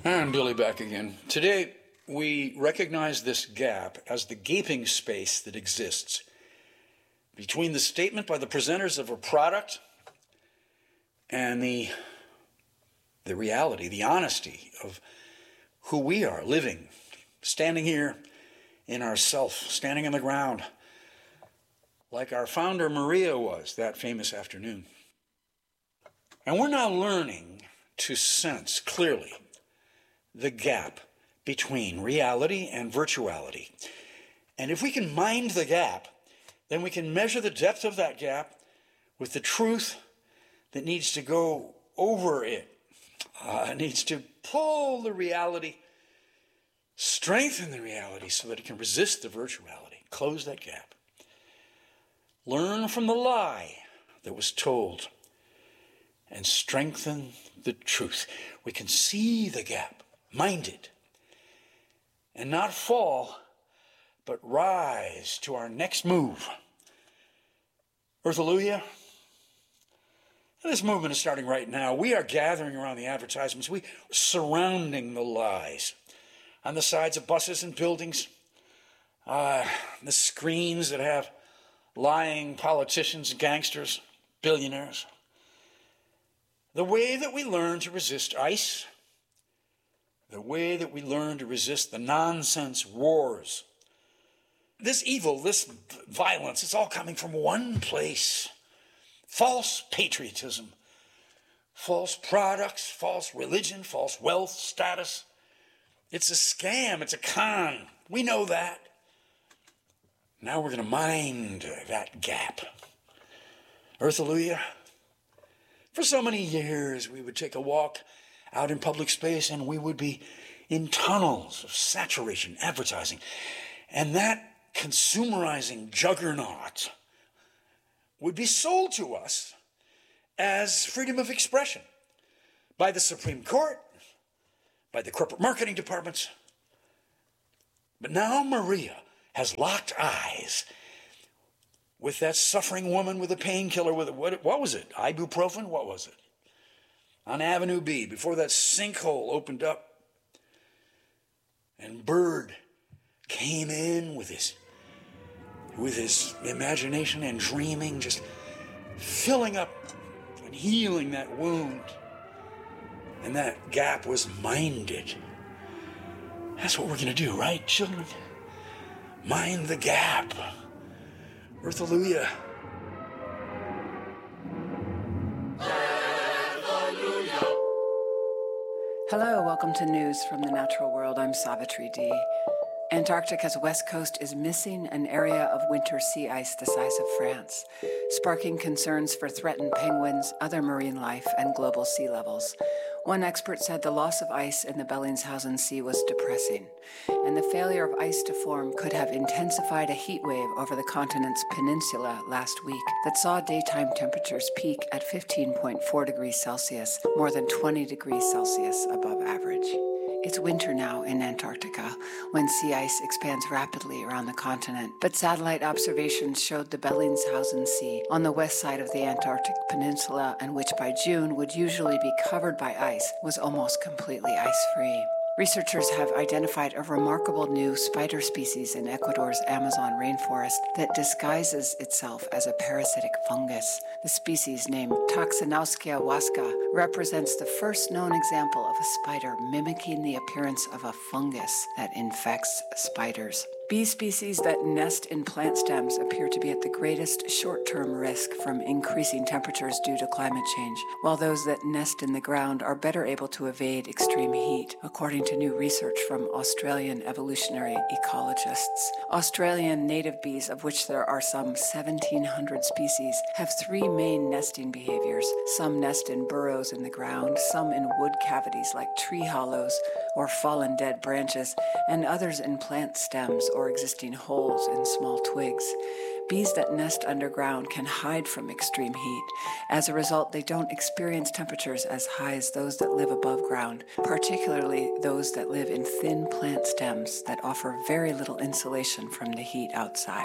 And Billy back again. Today, we recognize this gap as the gaping space that exists between the statement by the presenters of a product and the reality, the honesty of who we are living, standing here in ourself, standing on the ground, like our founder Maria was that famous afternoon. And we're now learning to sense clearly the gap between reality and virtuality. And if we can mind the gap, then we can measure the depth of that gap with the truth that needs to go over it. It needs to pull the reality, strengthen the reality so that it can resist the virtuality, close that gap. Learn from the lie that was told and strengthen the truth. We can see the gap, mind it, and not fall, but rise to our next move. Earthalluia. This movement is starting right now. We are gathering around the advertisements. We are surrounding the lies on the sides of buses and buildings, the screens that have lying politicians, gangsters, billionaires. The way that we learn to resist ICE, the way that we learn to resist the nonsense wars. This evil, this violence, it's all coming from one place. False patriotism, false products, false religion, false wealth, status. It's a scam, it's a con. We know that. Now we're going to mind that gap. Earthalluia. For so many years, we would take a walk out in public space and we would be in tunnels of saturation, advertising. And that consumerizing juggernaut would be sold to us as freedom of expression by the Supreme Court, by the corporate marketing departments. But now Maria has locked eyes with that suffering woman with a painkiller, with what was it? Ibuprofen? What was it? On Avenue B, before that sinkhole opened up. And Bird came in with his imagination and dreaming, just filling up and healing that wound. And that gap was minded. That's what we're going to do, right, children? Mind the gap. Earthalluia. Hello, welcome to News from the Natural World. I'm Savitri D. Antarctica's west coast is missing an area of winter sea ice the size of France, sparking concerns for threatened penguins, other marine life, and global sea levels. One expert said the loss of ice in the Bellingshausen Sea was depressing, and the failure of ice to form could have intensified a heat wave over the continent's peninsula last week that saw daytime temperatures peak at 15.4 degrees Celsius, more than 20 degrees Celsius above average. It's winter now in Antarctica, when sea ice expands rapidly around the continent, but satellite observations showed the Bellingshausen Sea on the west side of the Antarctic Peninsula, and which by June would usually be covered by ice, was almost completely ice-free. Researchers have identified a remarkable new spider species in Ecuador's Amazon rainforest that disguises itself as a parasitic fungus. The species, named Toxinauskia huasca, represents the first known example of a spider mimicking the appearance of a fungus that infects spiders. Bee species that nest in plant stems appear to be at the greatest short-term risk from increasing temperatures due to climate change, while those that nest in the ground are better able to evade extreme heat, according to new research from Australian evolutionary ecologists. Australian native bees, of which there are some 1,700 species, have three main nesting behaviors. Some nest in burrows in the ground, some in wood cavities like tree hollows or fallen dead branches, and others in plant stems or existing holes in small twigs. Bees that nest underground can hide from extreme heat. As a result, they don't experience temperatures as high as those that live above ground, particularly those that live in thin plant stems that offer very little insulation from the heat outside.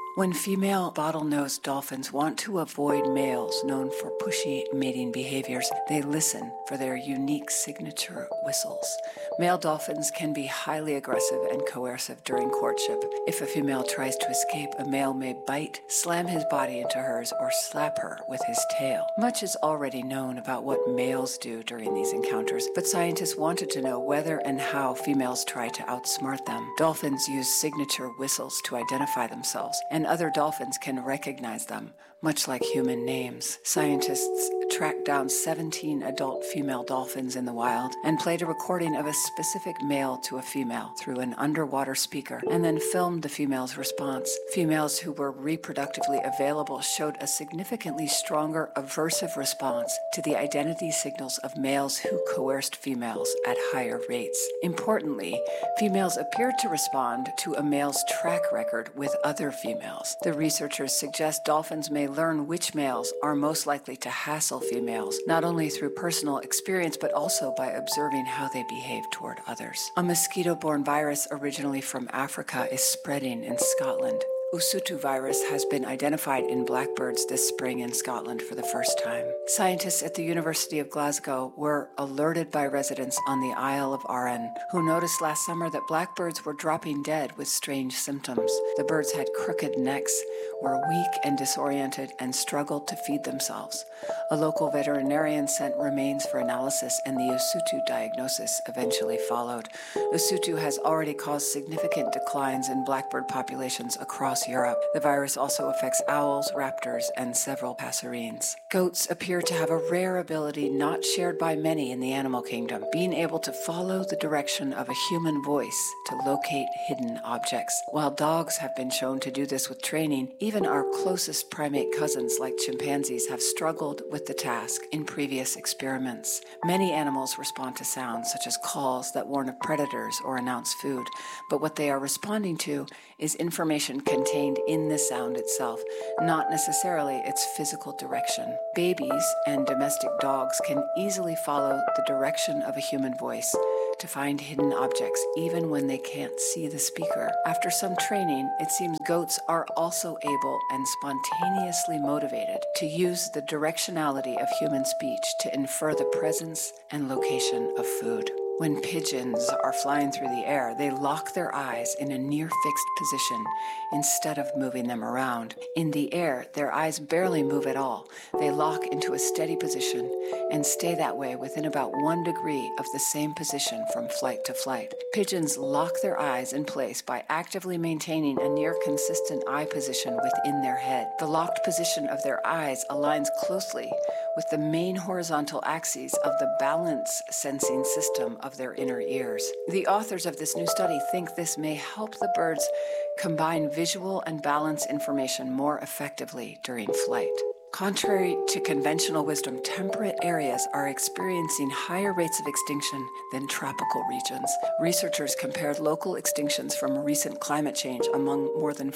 When female bottlenose dolphins want to avoid males known for pushy mating behaviors, they listen for their unique signature whistles. Male dolphins can be highly aggressive and coercive during courtship. If a female tries to escape, a male may bite, slam his body into hers, or slap her with his tail. Much is already known about what males do during these encounters, but scientists wanted to know whether and how females try to outsmart them. Dolphins use signature whistles to identify themselves, and other dolphins can recognize them, much like human names. Scientists tracked down 17 adult female dolphins in the wild and played a recording of a specific male to a female through an underwater speaker, and then filmed the female's response. Females who were reproductively available showed a significantly stronger aversive response to the identity signals of males who coerced females at higher rates. Importantly, females appeared to respond to a male's track record with other females. The researchers suggest dolphins may learn which males are most likely to hassle females, not only through personal experience, but also by observing how they behave toward others. A mosquito-borne virus originally from Africa is spreading in Scotland. Usutu virus has been identified in blackbirds this spring in Scotland for the first time. Scientists at the University of Glasgow were alerted by residents on the Isle of Arran, who noticed last summer that blackbirds were dropping dead with strange symptoms. The birds had crooked necks, were weak and disoriented, and struggled to feed themselves. A local veterinarian sent remains for analysis, and the Usutu diagnosis eventually followed. Usutu has already caused significant declines in blackbird populations across Europe. The virus also affects owls, raptors, and several passerines. Goats appear to have a rare ability not shared by many in the animal kingdom, being able to follow the direction of a human voice to locate hidden objects. While dogs have been shown to do this with training, even our closest primate cousins like chimpanzees have struggled with the task in previous experiments. Many animals respond to sounds such as calls that warn of predators or announce food, but what they are responding to is information contained in the sound itself, not necessarily its physical direction. Babies and domestic dogs can easily follow the direction of a human voice to find hidden objects, even when they can't see the speaker. After some training, it seems goats are also able and spontaneously motivated to use the directionality of human speech to infer the presence and location of food. When pigeons are flying through the air, they lock their eyes in a near-fixed position instead of moving them around. In the air, their eyes barely move at all. They lock into a steady position and stay that way within about 1 degree of the same position from flight to flight. Pigeons lock their eyes in place by actively maintaining a near-consistent eye position within their head. The locked position of their eyes aligns closely with the main horizontal axes of the balance sensing system of their inner ears. The authors of this new study think this may help the birds combine visual and balance information more effectively during flight. Contrary to conventional wisdom, temperate areas are experiencing higher rates of extinction than tropical regions. Researchers compared local extinctions from recent climate change among more than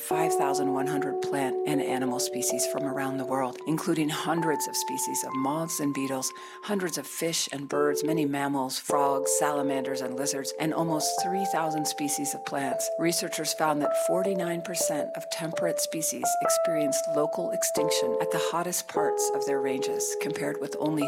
5,100 plant and animal species from around the world, including hundreds of species of moths and beetles, hundreds of fish and birds, many mammals, frogs, salamanders, and lizards, and almost 3,000 species of plants. Researchers found that 49% of temperate species experienced local extinction at the hottest parts of their ranges, compared with only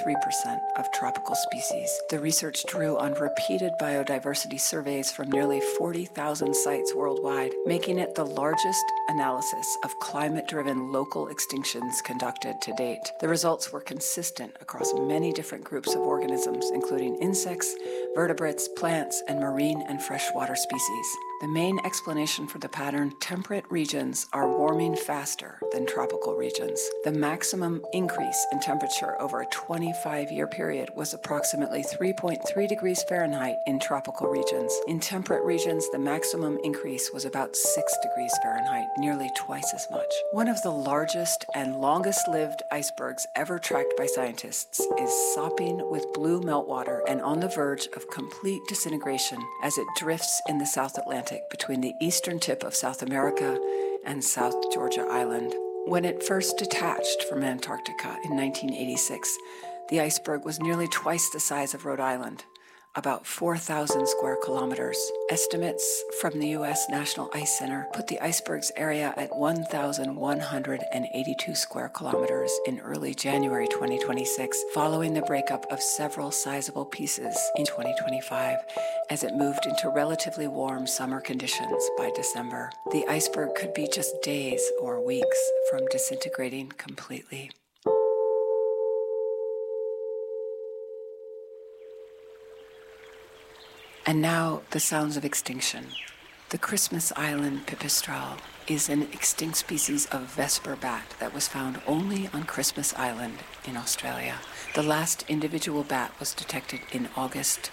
33% of tropical species. The research drew on repeated biodiversity surveys from nearly 40,000 sites worldwide, making it the largest analysis of climate-driven local extinctions conducted to date. The results were consistent across many different groups of organisms, including insects, vertebrates, plants, and marine and freshwater species. The main explanation for the pattern: temperate regions are warming faster than tropical regions. The maximum increase in temperature over a 25-year period was approximately 3.3 degrees Fahrenheit in tropical regions. In temperate regions, the maximum increase was about 6 degrees Fahrenheit, nearly twice as much. One of the largest and longest-lived icebergs ever tracked by scientists is sopping with blue meltwater and on the verge of complete disintegration as it drifts in the South Atlantic between the eastern tip of South America and South Georgia Island. When it first detached from Antarctica in 1986, the iceberg was nearly twice the size of Rhode Island. about 4,000 square kilometers. Estimates from the U.S. National Ice Center put the iceberg's area at 1,182 square kilometers in early January 2026, following the breakup of several sizable pieces in 2025 as it moved into relatively warm summer conditions by December. The iceberg could be just days or weeks from disintegrating completely. And now, the sounds of extinction. The Christmas Island pipistrelle is an extinct species of Vesper bat that was found only on Christmas Island in Australia. The last individual bat was detected in August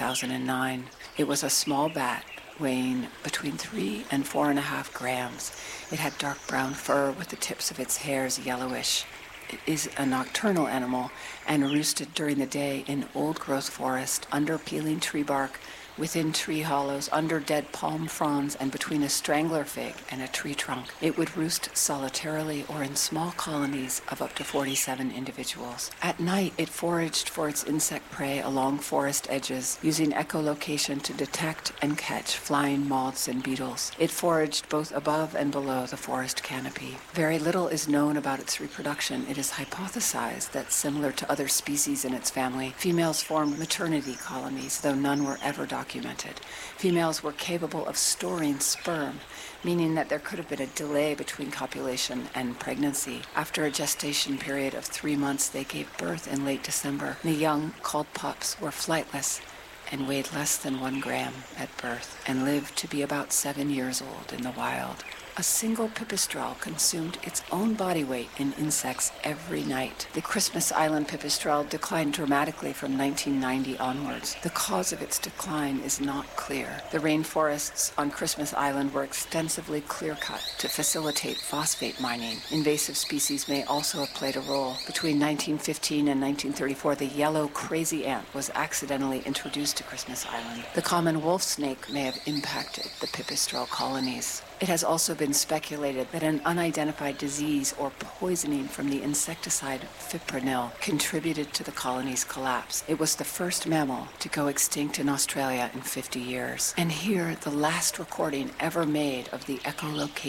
2009. It was a small bat weighing between 3 and 4.5 grams. It had dark brown fur with the tips of its hairs yellowish. It is a nocturnal animal and roosted during the day in old-growth forest, under peeling tree bark, within tree hollows, under dead palm fronds, and between a strangler fig and a tree trunk. It would roost solitarily or in small colonies of up to 47 individuals. At night, it foraged for its insect prey along forest edges, using echolocation to detect and catch flying moths and beetles. It foraged both above and below the forest canopy. Very little is known about its reproduction. It is hypothesized that, similar to other species in its family, females formed maternity colonies, though none were ever documented. Females were capable of storing sperm, meaning that there could have been a delay between copulation and pregnancy. After a gestation period of 3 months, they gave birth in late December. The young, called pups, were flightless and weighed less than 1 gram at birth and lived to be about 7 years old in the wild. A single pipistrelle consumed its own body weight in insects every night. The Christmas Island pipistrelle declined dramatically from 1990 onwards. The cause of its decline is not clear. The rainforests on Christmas Island were extensively clear-cut to facilitate phosphate mining. Invasive species may also have played a role. Between 1915 and 1934, the yellow crazy ant was accidentally introduced to Christmas Island. The common wolf snake may have impacted the pipistrelle colonies. It has also been speculated that an unidentified disease or poisoning from the insecticide fipronil contributed to the colony's collapse. It was the first mammal to go extinct in Australia in 50 years. And here, the last recording ever made of the echolocation